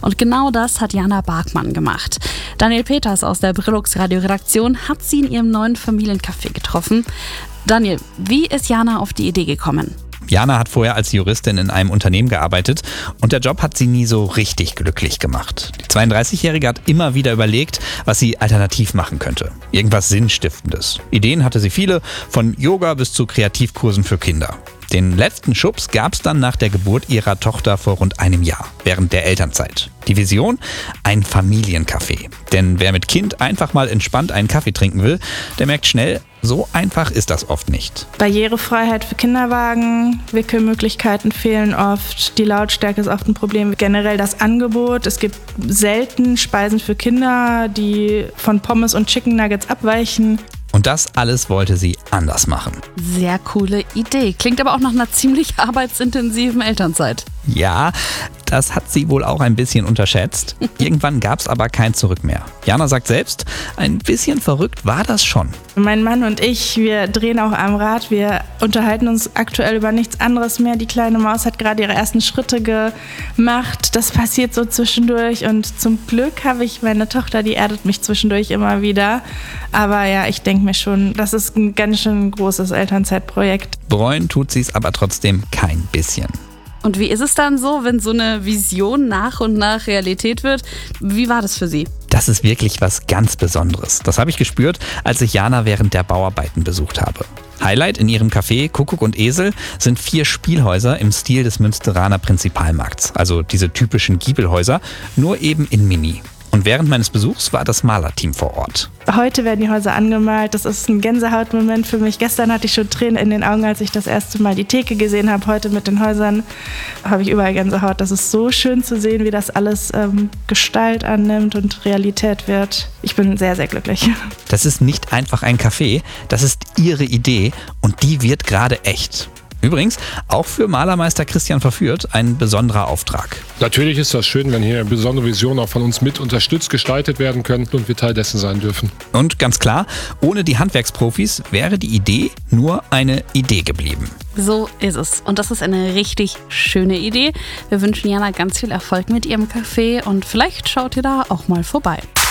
Und genau das hat Jana Barkmann gemacht. Daniel Peters aus der Brillux Radioredaktion hat sie in ihrem neuen Familiencafé getroffen. Daniel, wie ist Jana auf die Idee gekommen? Jana hat vorher als Juristin in einem Unternehmen gearbeitet und der Job hat sie nie so richtig glücklich gemacht. Die 32-Jährige hat immer wieder überlegt, was sie alternativ machen könnte. Irgendwas Sinnstiftendes. Ideen hatte sie viele, von Yoga bis zu Kreativkursen für Kinder. Den letzten Schubs gab es dann nach der Geburt ihrer Tochter vor rund einem Jahr, während der Elternzeit. Die Vision? Ein Familiencafé. Denn wer mit Kind einfach mal entspannt einen Kaffee trinken will, der merkt schnell, so einfach ist das oft nicht. Barrierefreiheit für Kinderwagen, Wickelmöglichkeiten fehlen oft, die Lautstärke ist oft ein Problem. Generell das Angebot, es gibt selten Speisen für Kinder, die von Pommes und Chicken Nuggets abweichen. Und das alles wollte sie anders machen. Sehr coole Idee. Klingt aber auch nach einer ziemlich arbeitsintensiven Elternzeit. Ja, das hat sie wohl auch ein bisschen unterschätzt. Irgendwann gab es aber kein Zurück mehr. Jana sagt selbst, ein bisschen verrückt war das schon. Mein Mann und ich, wir drehen auch am Rad. Wir unterhalten uns aktuell über nichts anderes mehr. Die kleine Maus hat gerade ihre ersten Schritte gemacht. Das passiert so zwischendurch. Und zum Glück habe ich meine Tochter, die erdet mich zwischendurch immer wieder. Aber ja, ich denke mir schon, das ist ein ganz schön großes Elternzeitprojekt. Bereuen tut sie es aber trotzdem kein bisschen. Und wie ist es dann so, wenn so eine Vision nach und nach Realität wird? Wie war das für Sie? Das ist wirklich was ganz Besonderes. Das habe ich gespürt, als ich Jana während der Bauarbeiten besucht habe. Highlight in ihrem Café Kuckuck und Esel sind 4 Spielhäuser im Stil des Münsteraner Prinzipalmarkts. Also diese typischen Giebelhäuser, nur eben in Mini. Und während meines Besuchs war das Malerteam vor Ort. Heute werden die Häuser angemalt. Das ist ein Gänsehautmoment für mich. Gestern hatte ich schon Tränen in den Augen, als ich das erste Mal die Theke gesehen habe. Heute mit den Häusern habe ich überall Gänsehaut. Das ist so schön zu sehen, wie das alles Gestalt annimmt und Realität wird. Ich bin sehr, sehr glücklich. Das ist nicht einfach ein Café, das ist ihre Idee und die wird gerade echt. Übrigens, auch für Malermeister Christian Verführt ein besonderer Auftrag. Natürlich ist das schön, wenn hier besondere Visionen auch von uns mit unterstützt gestaltet werden können und wir Teil dessen sein dürfen. Und ganz klar, ohne die Handwerksprofis wäre die Idee nur eine Idee geblieben. So ist es. Und das ist eine richtig schöne Idee. Wir wünschen Jana ganz viel Erfolg mit ihrem Café und vielleicht schaut ihr da auch mal vorbei.